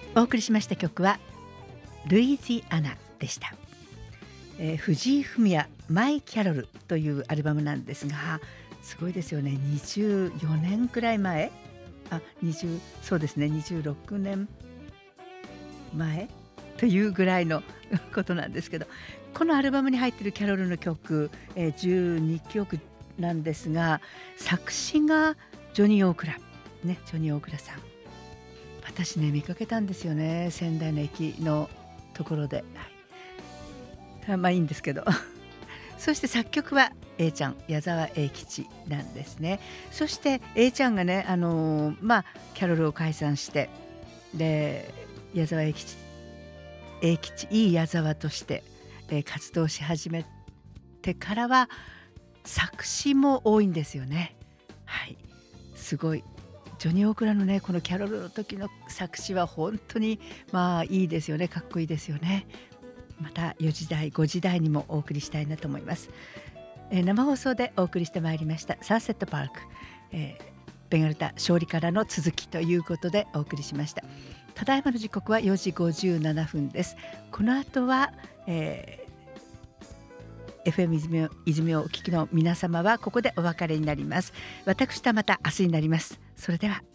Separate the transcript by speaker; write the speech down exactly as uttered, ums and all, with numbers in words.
Speaker 1: お送りしました曲はルイジアナでした。えー、藤井フミヤマイキャロルというアルバムなんですが、すごいですよね。にじゅうよねんくらい前、あにじゅうそうですねにじゅうろくねんまえというぐらいのことなんですけど、このアルバムに入っているキャロルの曲、えー、じゅうにきょくなんですが、作詞がジョニー・オークラ、ね、ジョニー・オークラさん。私ね見かけたんですよね、仙台の駅のところで、はい、まあいいんですけどそして作曲は A ちゃん矢沢永吉なんですね。そして A ちゃんがね、あのー、まあキャロルを解散して、で矢沢永吉永吉いい矢沢として、えー、活動し始めてからは作詞も多いんですよね。はい、すごい。ジョニー・オークラのねこのキャロルの時の作詞は本当にまあいいですよね、かっこいいですよね。またよじだいごじ台にもお送りしたいなと思います。えー、生放送でお送りしてまいりましたサンセットパーク、えー、ベガルタ勝利からの続きということでお送りしました。ただいまの時刻はよじごじゅうななふんです。この後は、えー、エフエム 泉を泉をお聞きの皆様はここでお別れになります。私とはまた明日になります。それでは。